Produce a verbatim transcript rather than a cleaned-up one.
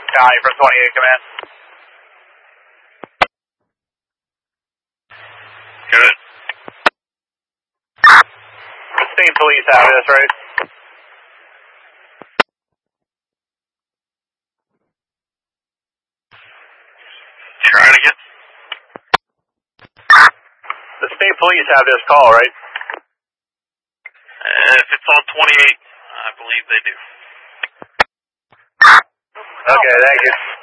County from twenty-eight Command. Good. State police have this, right? Try it again. The state police have this call, right? Uh, if it's on twenty-eight, I believe they do. Okay, thank you.